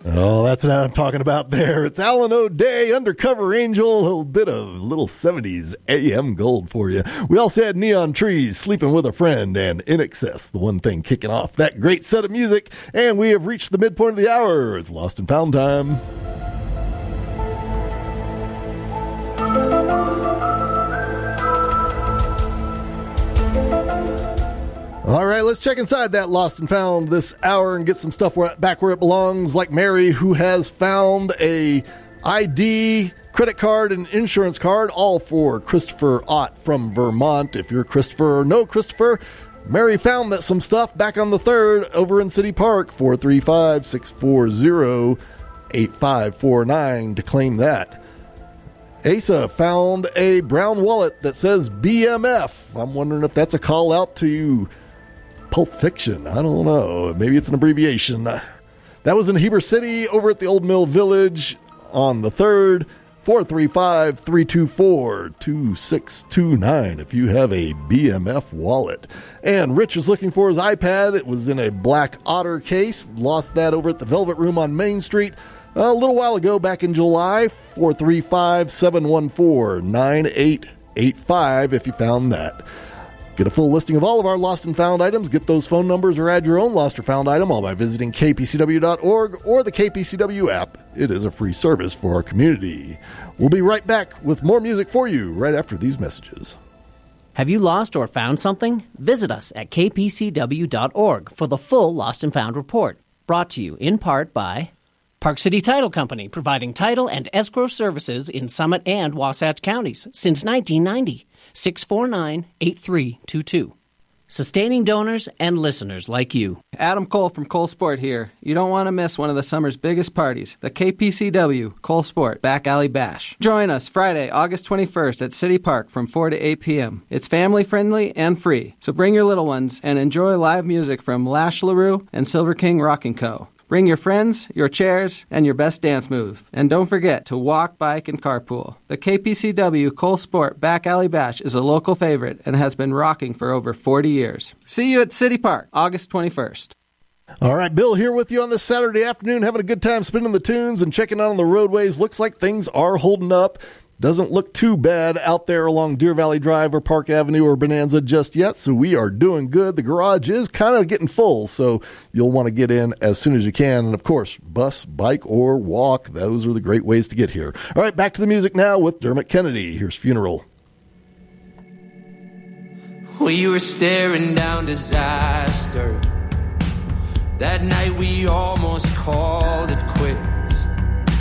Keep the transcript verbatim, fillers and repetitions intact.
Oh, that's what I'm talking about there. It's Alan O'Day, Undercover Angel, a little bit of little seventies A M gold for you. We also had Neon Trees, Sleeping with a Friend, and In Excess, the one thing kicking off that great set of music. And we have reached the midpoint of the hour. It's Lost and Found time. All right, let's check inside that Lost and Found this hour and get some stuff back where it belongs, like Mary, who has found a I D, credit card, and insurance card, all for Christopher Ott from Vermont. If you're Christopher or no Christopher, Mary found that some stuff back on the third over in City Park, four three five, six four zero, eight five four nine to claim that. Asa found a brown wallet that says B M F. I'm wondering if that's a call out to Pulp Fiction. I don't know. Maybe it's an abbreviation. That was in Heber City over at the Old Mill Village on the third. four three five, three two four, two six two nine if you have a B M F wallet. And Rich is looking for his iPad. It was in a black Otter case. Lost that over at the Velvet Room on Main Street a little while ago, back in July. four three five, seven one four, nine eight eight five if you found that. Get a full listing of all of our lost and found items. Get those phone numbers or add your own lost or found item all by visiting K P C W dot org or the K P C W app. It is a free service for our community. We'll be right back with more music for you right after these messages. Have you lost or found something? Visit us at K P C W dot org for the full Lost and Found report. Brought to you in part by Park City Title Company, providing title and escrow services in Summit and Wasatch counties since nineteen ninety. six four nine, eight three two two. Sustaining donors and listeners like you. Adam Cole from Cole Sport here. You don't want to miss one of the summer's biggest parties, the K P C W Cole Sport Back Alley Bash. Join us Friday, August twenty-first at City Park from four to eight p.m. It's family-friendly and free, so bring your little ones and enjoy live music from Lash LaRue and Silver King Rock and Co. Bring your friends, your chairs, and your best dance move. And don't forget to walk, bike, and carpool. The K P C W Cole Sport Back Alley Bash is a local favorite and has been rocking for over forty years. See you at City Park, August twenty-first. All right, Bill here with you on this Saturday afternoon, having a good time spinning the tunes and checking out on the roadways. Looks like things are holding up. Doesn't look too bad out there along Deer Valley Drive or Park Avenue or Bonanza just yet, so we are doing good. The garage is kind of getting full, so you'll want to get in as soon as you can. And, of course, bus, bike, or walk, those are the great ways to get here. All right, back to the music now with Dermot Kennedy. Here's Funeral. We were staring down disaster. That night we almost called